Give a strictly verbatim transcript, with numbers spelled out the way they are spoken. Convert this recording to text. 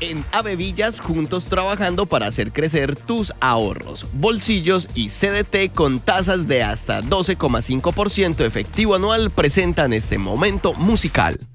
En Avevillas, juntos trabajando para hacer crecer tus ahorros, bolsillos y C D T con tasas de hasta doce coma cinco por ciento efectivo anual presentan este momento musical.